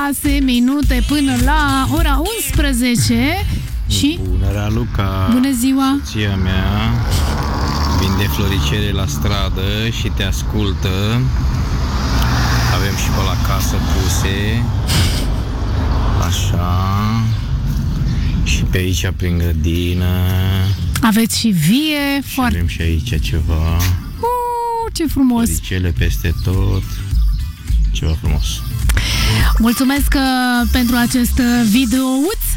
6 minute până la ora 11 și... Bună, Raluca! Bună ziua! Soția mea vinde floricele la stradă și te ascultă. Avem și pe la casă puse. Așa. Și pe aici, prin grădină. Aveți și vie. Și avem și aici ceva. Ce frumos! Floricele peste tot. Ceva frumos. Mulțumesc pentru acest videouț.